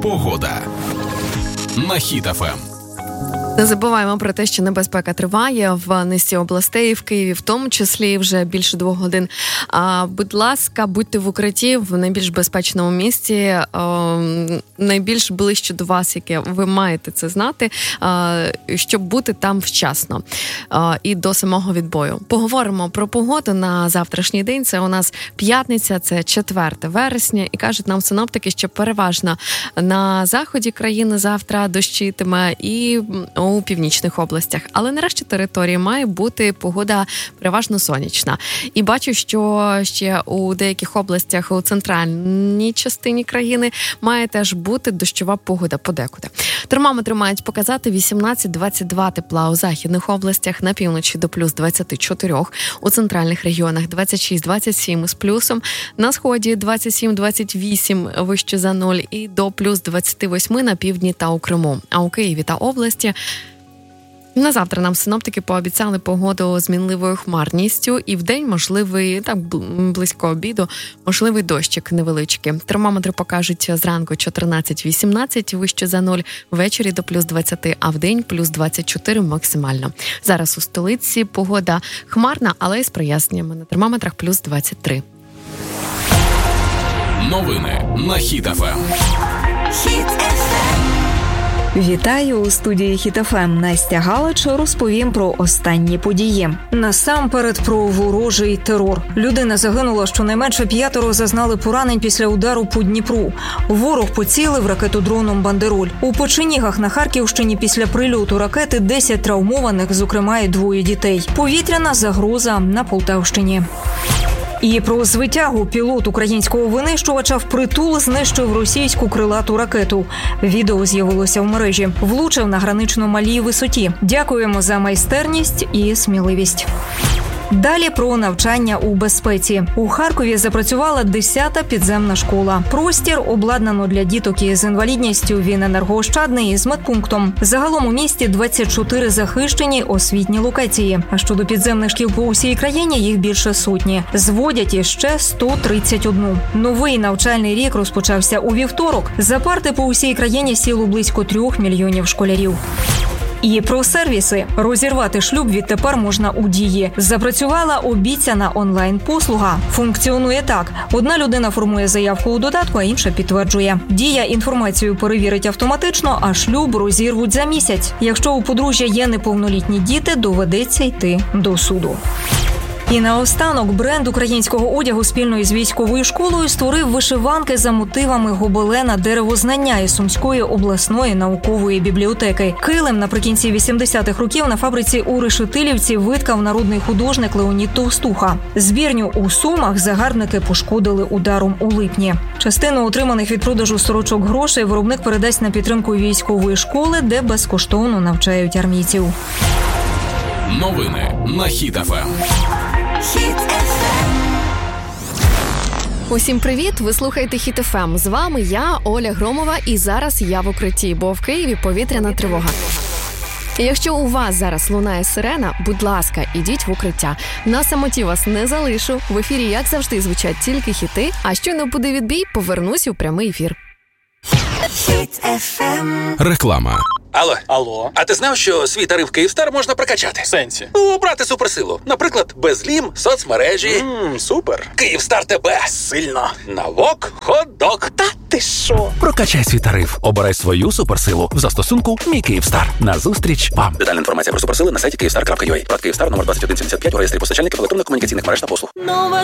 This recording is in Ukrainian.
Погода на Хіт ФМ. Не забуваємо про те, що небезпека триває в низці областей, в Києві в тому числі вже більше 2 годин. Будь ласка, будьте в укритті в найбільш безпечному місці, найбільш ближче до вас, яке ви маєте це знати, щоб бути там вчасно і до самого відбою. Поговоримо про погоду на завтрашній день. Це у нас п'ятниця, це 4 вересня, і кажуть нам синоптики, що переважно на заході країни завтра дощитиме і у північних областях. Але на решті території має бути погода переважно сонячна. І бачу, що ще у деяких областях у центральній частині країни має теж бути дощова погода подекуди. Термометри мають показати 18-22 тепла у західних областях, на півночі до плюс 24, у центральних регіонах 26-27 з плюсом, на сході 27-28 вище за 0 і до плюс 28 на півдні та у Криму. А у Києві та області на завтра нам синоптики пообіцяли погоду з мінливою хмарністю і вдень можливий, так близько обіду, можливий дощик невеличкий. Термометри покажуть зранку 14-18 вище за 0, ввечері до плюс 20, а вдень плюс 24 максимально. Зараз у столиці погода хмарна, але й з проясненнями. На термометрах плюс 23. Новини на Хіт ФМ. Хіт ФМ. Вітаю у студії Хіт ФМ. Настя Галич розповім про останні події. Насамперед про ворожий терор. Людина загинула, щонайменше 5 зазнали поранень після удару по Дніпру. Ворог поцілив ракетодроном «Бандероль». У Печенігах на Харківщині після прильоту ракети 10 травмованих, зокрема і 2 дітей. Повітряна загроза на Полтавщині. І про звитягу. Пілот українського винищувача впритул знищив російську крилату ракету. Відео з'явилося в мережі. Влучив на гранично малій висоті. Дякуємо за майстерність і сміливість. Далі про навчання у безпеці. У Харкові запрацювала 10-та підземна школа. Простір обладнано для діток із інвалідністю, він енергоощадний і з медпунктом. Загалом у місті 24 захищені освітні локації. А щодо підземних шкіл по усій країні, їх більше сотні. Зводять іще 131. Новий навчальний рік розпочався у вівторок. За парти по усій країні сіло близько 3 мільйонів школярів. І про сервіси. Розірвати шлюб відтепер можна у Дії. Запрацювала обіцяна онлайн-послуга. Функціонує так. Одна людина формує заявку у додатку, а інша підтверджує. Дія інформацію перевірить автоматично, а шлюб розірвуть за місяць. Якщо у подружжя є неповнолітні діти, доведеться йти до суду. І наостанок бренд українського одягу спільно із військовою школою створив вишиванки за мотивами гобелена «Деревознання» із Сумської обласної наукової бібліотеки. Килим наприкінці 80-х років на фабриці у Решетилівці виткав народний художник Леонід Товстуха. Збірню у Сумах загарбники пошкодили ударом у липні. Частину отриманих від продажу сорочок грошей виробник передасть на підтримку військової школи, де безкоштовно навчають армійців. Новини на Хіт ФМ. Усім привіт! Ви слухаєте Хіт ФМ. З вами я, Оля Громова, і зараз я в укритті, бо в Києві повітряна тривога. І якщо у вас зараз лунає сирена, будь ласка, ідіть в укриття. На самоті вас не залишу. В ефірі, як завжди, звучать тільки хіти, а щойно буде відбій, повернусь у прямий ефір. Реклама. Алло. А ти знав, що свій тариф «Київстар» можна прокачати? В сенсі? Обрати суперсилу. Наприклад, безлім, соцмережі. Супер. «Київстар» тебе Сильно. на вок, хот-дог. Та ти що? Прокачай свій тариф. Обирай свою суперсилу в застосунку «Мій Київстар». Назустріч вам. Детальна інформація про суперсили на сайті kyivstar.ua. Прод «Київстар» номер 2175 у реєстрі постачальників електронних комунікаційних мереж та послуг.